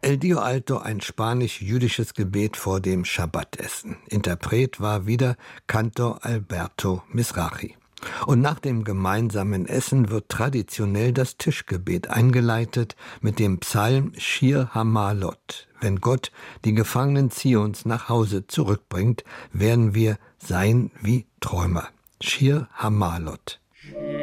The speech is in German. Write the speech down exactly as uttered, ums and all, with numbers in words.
El Dio Alto, ein spanisch-jüdisches Gebet vor dem Schabbatessen. Interpret war wieder Kantor Alberto Mizrahi. Und nach dem gemeinsamen Essen wird traditionell das Tischgebet eingeleitet mit dem Psalm Shir HaMa'alot. Wenn Gott die Gefangenen Zions nach Hause zurückbringt, werden wir sein wie Träumer. Shir HaMa'alot.